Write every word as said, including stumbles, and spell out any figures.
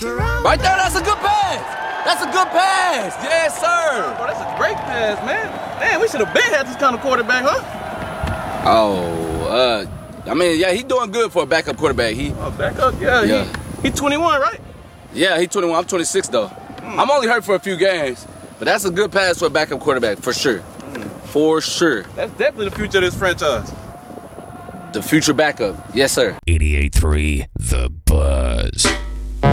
Right there, that's a good pass. That's a good pass. Yes, sir. Bro, that's a great pass, man. Man, we should have been had this kind of quarterback, huh? Oh, uh, I mean, yeah, he doing good for a backup quarterback. He, oh, backup, yeah. yeah. He, he twenty-one, right? Yeah, he twenty-one. I'm twenty-six though. Mm. I'm only hurt for a few games, but that's a good pass for a backup quarterback for sure. Mm. For sure. That's definitely the future of this franchise. The future backup, yes, sir. eighty-eight three The